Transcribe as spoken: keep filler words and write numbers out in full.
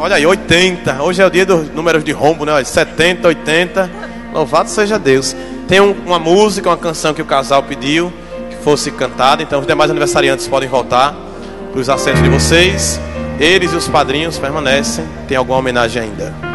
Olha aí, oitenta. Hoje é o dia dos números de rombo, né? setenta, oitenta. Louvado seja Deus. Tem um, uma música, uma canção que o casal pediu que fosse cantada. Então os demais aniversariantes podem voltar para os assentos de vocês. Eles e os padrinhos permanecem. Tem alguma homenagem ainda?